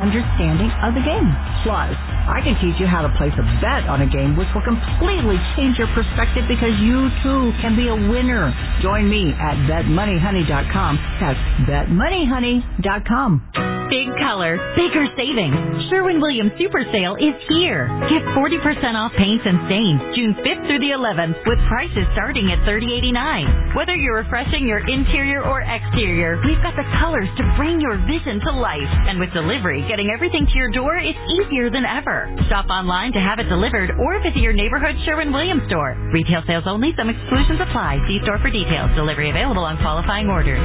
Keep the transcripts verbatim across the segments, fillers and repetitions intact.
understanding of the game. Plus, I can teach you how to place a bet on a game which will completely change your perspective because you too can be a winner. Join me at bet money honey dot com. That's bet money honey dot com. Big color, bigger savings. Sherwin-Williams Super Sale is here. Get forty percent off paints and stains June fifth through the eleventh with prices starting at thirty eighty-nine. Whether you're refreshing your interior or exterior, we've got the colors to bring your vision to life. And with delivery, getting everything to your door is easier than ever. Shop online to have it delivered or visit your neighborhood Sherwin-Williams store. Retail sales only. Some exclusions apply. See store for details. Delivery available on qualifying orders.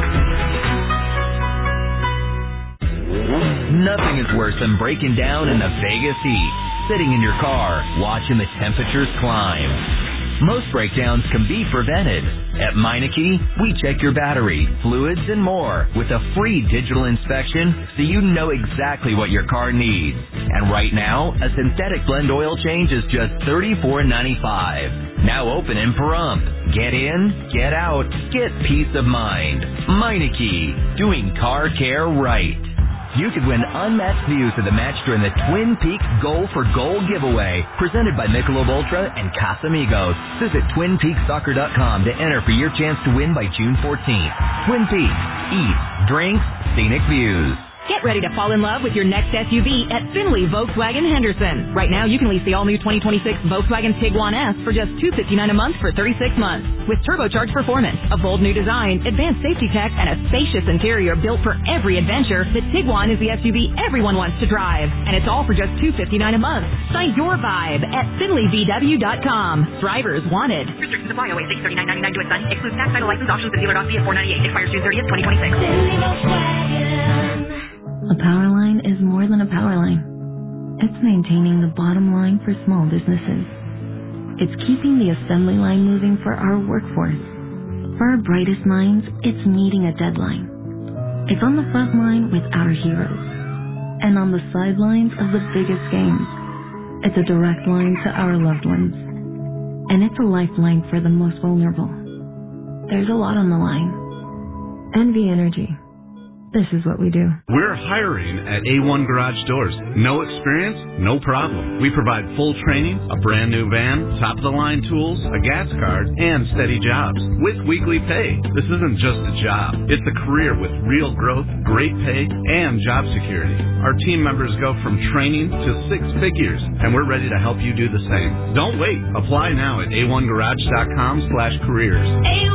Nothing is worse than breaking down in the Vegas heat, sitting in your car, watching the temperatures climb. Most breakdowns can be prevented. At Meineke, we check your battery, fluids, and more with a free digital inspection so you know exactly what your car needs. And right now, a synthetic blend oil change is just thirty-four ninety-five. Now open in Pahrump. Get in, get out, get peace of mind. Meineke, doing car care right. You could win unmatched views of the match during the Twin Peaks Goal for Goal giveaway, presented by Michelob Ultra and Casamigos. Visit twin peaks soccer dot com to enter for your chance to win by June fourteenth. Twin Peaks, eat, drinks, scenic views. Get ready to fall in love with your next S U V at Finley Volkswagen Henderson. Right now, you can lease the all-new twenty twenty-six Volkswagen Tiguan S for just two hundred fifty-nine dollars a month for thirty-six months. With turbocharged performance, a bold new design, advanced safety tech, and a spacious interior built for every adventure, the Tiguan is the S U V everyone wants to drive. And it's all for just two hundred fifty-nine dollars a month. Find your vibe at finley v w dot com. Drivers wanted. Restrictions apply. O A six thirty-nine ninety-nine to Sunny. Excludes tax, title, license, options, and dealer doc fee at four ninety-eight. Expires June thirtieth, twenty twenty-six. A power line is more than a power line. It's maintaining the bottom line for small businesses. It's keeping the assembly line moving for our workforce. For our brightest minds, it's meeting a deadline. It's on the front line with our heroes. And on the sidelines of the biggest games. It's a direct line to our loved ones. And it's a lifeline for the most vulnerable. There's a lot on the line. Envy Energy. This is what we do. We're hiring at A one Garage Doors. No experience? No problem. We provide full training, a brand new van, top-of-the-line tools, a gas card, and steady jobs with weekly pay. This isn't just a job. It's a career with real growth, great pay, and job security. Our team members go from training to six figures, and we're ready to help you do the same. Don't wait. Apply now at a one garage dot com slash careers.